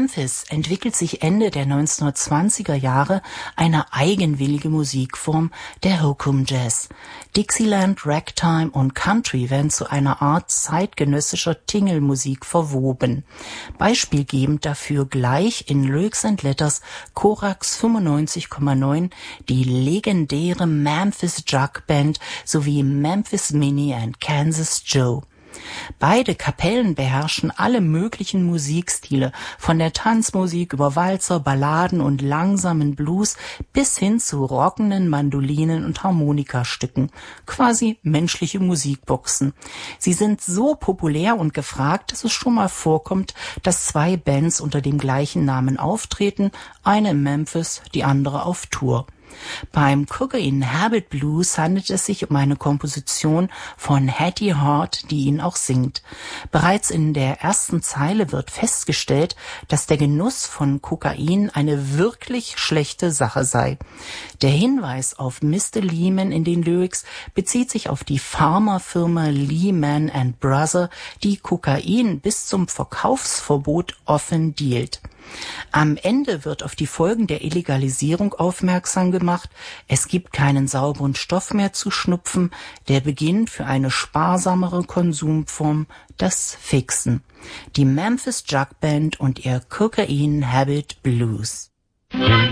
Memphis entwickelt sich Ende der 1920er Jahre eine eigenwillige Musikform, der Hokum Jazz. Dixieland, Ragtime und Country werden zu einer Art zeitgenössischer Tingelmusik verwoben. Beispielgebend dafür gleich in Lyrics and Letters Korax 95,9 die legendäre Memphis Jug Band sowie Memphis Minnie and Kansas Joe. Beide Kapellen beherrschen alle möglichen Musikstile, von der Tanzmusik über Walzer, Balladen und langsamen Blues bis hin zu rockenden Mandolinen und Harmonikastücken, quasi menschliche Musikboxen. Sie sind so populär und gefragt, dass es schon mal vorkommt, dass zwei Bands unter dem gleichen Namen auftreten, eine in Memphis, die andere auf Tour. Beim Cocaine Habit Blues handelt es sich um eine Komposition von Hattie Hart, die ihn auch singt. Bereits in der ersten Zeile wird festgestellt, dass der Genuss von Kokain eine wirklich schlechte Sache sei. Der Hinweis auf Mr. Lehman in den Lyrics bezieht sich auf die Pharmafirma Lehman & Brother, die Kokain bis zum Verkaufsverbot offen dealt. Am Ende wird auf die Folgen der Illegalisierung aufmerksam gemacht. Es gibt keinen sauberen Stoff mehr zu schnupfen. Der Beginn für eine sparsamere Konsumform, das Fixen. Die Memphis Jug Band und ihr Cocaine Habit Blues.